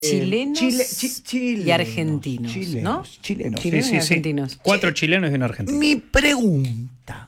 Chilenos chilenos, y argentinos, ¿no? Chilenos. Chilenos Sí, y sí, sí. argentinos. 4 chilenos y un argentino. Mi pregunta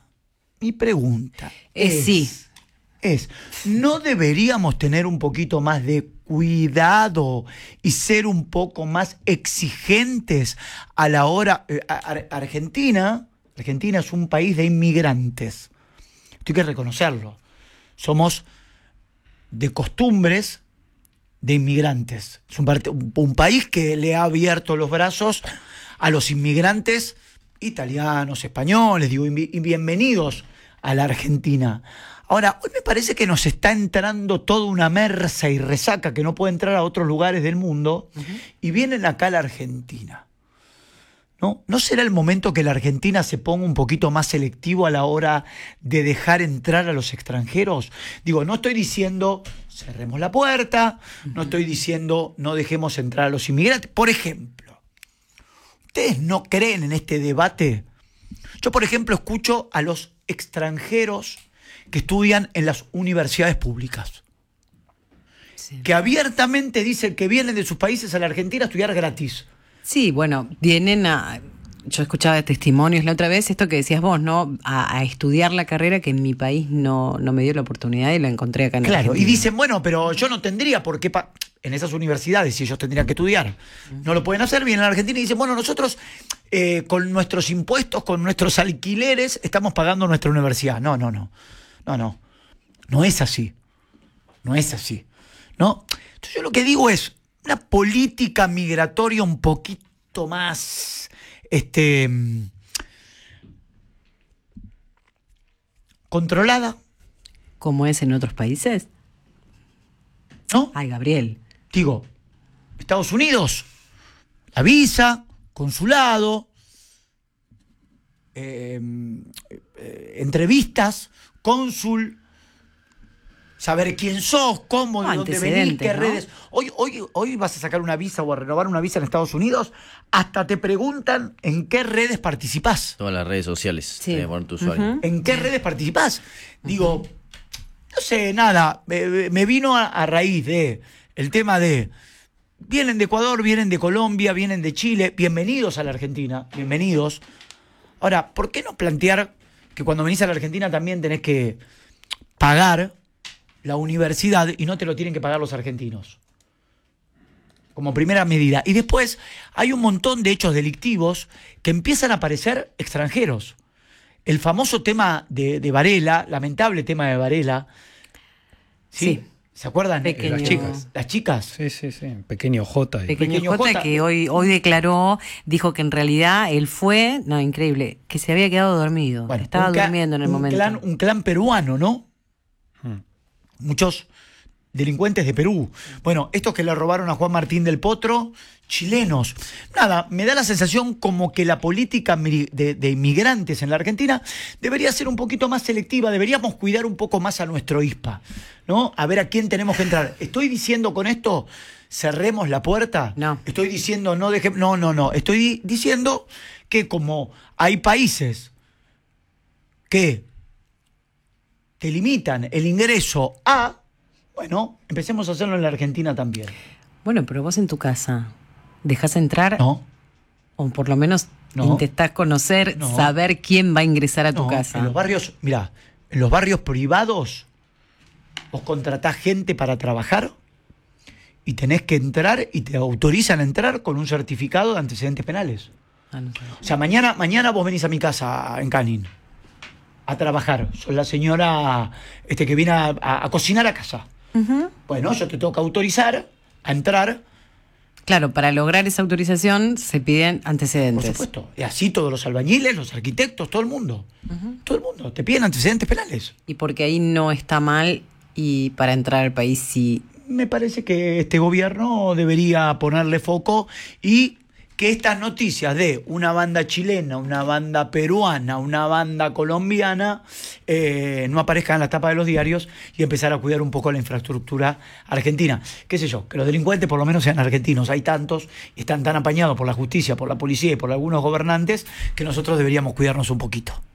es, ¿no deberíamos tener un poquito más de cuidado y ser un poco más exigentes a la hora? Argentina es un país de inmigrantes. Esto hay que reconocerlo. Somos de costumbres de inmigrantes. Es un país que le ha abierto los brazos a los inmigrantes italianos, españoles, digo, y bienvenidos a la Argentina. Ahora, hoy me parece que nos está entrando toda una merza y resaca que no puede entrar a otros lugares del mundo, y vienen acá a la Argentina. ¿No será el momento que la Argentina se ponga un poquito más selectivo a la hora de dejar entrar a los extranjeros? Digo, no estoy diciendo cerremos la puerta, no estoy diciendo no dejemos entrar a los inmigrantes. Por ejemplo, ¿ustedes no creen en este debate? Yo, por ejemplo, escucho a los extranjeros que estudian en las universidades públicas, que abiertamente dicen que vienen de sus países a la Argentina a estudiar gratis. Sí, bueno, vienen a... Yo escuchaba testimonios la otra vez, esto que decías vos, ¿no? A estudiar la carrera que en mi país no me dio la oportunidad y la encontré acá en Argentina. Claro, y dicen, bueno, pero yo no tendría por qué... en esas universidades, si ellos tendrían que estudiar, no lo pueden hacer, vienen a la Argentina y dicen, bueno, nosotros con nuestros impuestos, con nuestros alquileres, estamos pagando nuestra universidad. No es así. No es así, ¿no? Entonces yo lo que digo es una política migratoria un poquito más controlada. ¿Como es en otros países? ¿No? Ay, Gabriel. Digo, Estados Unidos, la visa, consulado, entrevistas, cónsul, saber quién sos, cómo, de dónde venís, qué redes. Hoy vas a sacar una visa o a renovar una visa en Estados Unidos, hasta te preguntan en qué redes participás. Todas las redes sociales, Sí. poner tu usuario. ¿En qué redes participás? Digo, no sé, nada, me vino a raíz de el tema de vienen de Ecuador, vienen de Colombia, vienen de Chile, bienvenidos a la Argentina, bienvenidos. Ahora, ¿por qué no plantear que cuando venís a la Argentina también tenés que pagar la universidad y no te lo tienen que pagar los argentinos? Como primera medida. Y después hay un montón de hechos delictivos que empiezan a aparecer extranjeros. El famoso tema de Varela, lamentable tema de Varela. ¿Sí? ¿Se acuerdan? Pequeño. Las chicas. Sí. Pequeño J. Pequeño J, que hoy declaró, dijo que en realidad él fue, no, increíble, que se había quedado dormido. Bueno, estaba durmiendo en el momento. Un clan peruano, ¿no? Muchos delincuentes de Perú. Bueno, estos que le robaron a Juan Martín del Potro, chilenos. Nada, me da la sensación como que la política de inmigrantes en la Argentina debería ser un poquito más selectiva, deberíamos cuidar un poco más a nuestro ISPA, ¿no? A ver a quién tenemos que entrar. ¿Estoy diciendo con esto cerremos la puerta? No. Estoy diciendo no dejemos... No. Estoy diciendo que como hay países que te limitan el ingreso a... Bueno, empecemos a hacerlo en la Argentina también. Bueno, pero vos en tu casa, ¿dejás entrar? No. O por lo menos No. intentás conocer, No. saber quién va a ingresar a tu casa. En los barrios, mirá, en los barrios privados vos contratás gente para trabajar y tenés que entrar y te autorizan a entrar con un certificado de antecedentes penales. No sé. O sea, mañana vos venís a mi casa en Canin a trabajar. Soy la señora que viene a cocinar a casa. Bueno, yo te tengo que autorizar a entrar. Claro, para lograr esa autorización se piden antecedentes. Por supuesto. Y así todos los albañiles, los arquitectos, todo el mundo. Todo el mundo. Te piden antecedentes penales. Y porque ahí no está mal y para entrar al país sí. Me parece que este gobierno debería ponerle foco y que estas noticias de una banda chilena, una banda peruana, una banda colombiana no aparezcan en la tapa de los diarios y empezar a cuidar un poco la infraestructura argentina. Qué sé yo, que los delincuentes por lo menos sean argentinos. Hay tantos y están tan apañados por la justicia, por la policía y por algunos gobernantes que nosotros deberíamos cuidarnos un poquito.